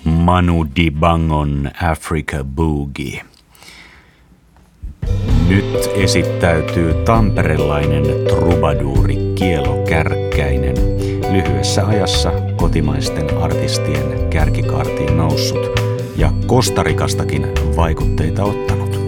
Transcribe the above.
Manu Dibangon Africa Boogie. Nyt esittäytyy tamperelainen trubaduuri Kielo Kärkkäinen, lyhyessä ajassa kotimaisten artistien kärkikaartiin noussut ja Kostarikastakin vaikutteita ottanut.